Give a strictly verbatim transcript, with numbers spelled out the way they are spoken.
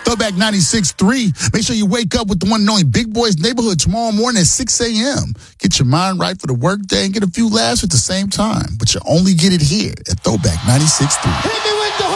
Throwback ninety-six point three. Make sure you wake up with the one and only Big Boys Neighborhood tomorrow morning at six a.m. Get your mind right for the workday and get a few laughs at the same time. But you only get it here at Throwback ninety-six point three. Hit me with the